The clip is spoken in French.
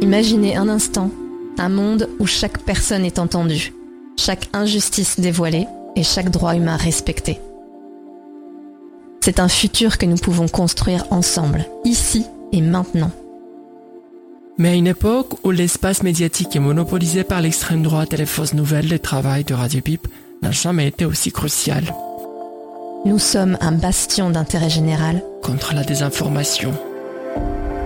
Imaginez un instant un monde où chaque personne est entendue, chaque injustice dévoilée et chaque droit humain respecté. C'est un futur que nous pouvons construire ensemble, ici et maintenant. Mais à une époque où l'espace médiatique est monopolisé par l'extrême droite et les fausses nouvelles, le travail de Radio Pipe n'a jamais été aussi crucial. Nous sommes un bastion d'intérêt général contre la désinformation.